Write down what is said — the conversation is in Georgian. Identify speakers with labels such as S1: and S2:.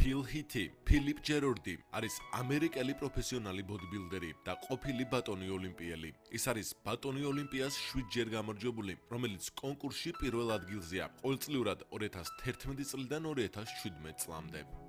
S1: ფილ ჰითი, ფილიპ ჯერორდი არის ამერიკელი პროფესიონალი ბოდიბილდერი და ყოფილი ბატონი ოლიმპიელი. ის არის ბატონი ოლიმპიას 7-ჯერ გამარჯვებული, რომელიც კონკურსში პირველ ადგილზეა, ყოველწლიურად 2011 წლიდან 2017 წლამდე.